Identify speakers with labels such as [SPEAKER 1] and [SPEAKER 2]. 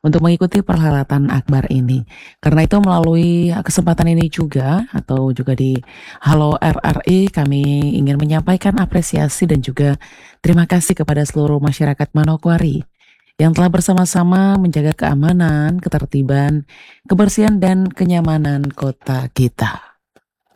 [SPEAKER 1] untuk mengikuti perhelatan akbar ini. Karena itu melalui kesempatan ini juga atau juga di Halo RRI kami ingin menyampaikan apresiasi dan juga terima kasih kepada seluruh masyarakat Manokwari yang telah bersama-sama menjaga keamanan, ketertiban, kebersihan dan kenyamanan kota kita.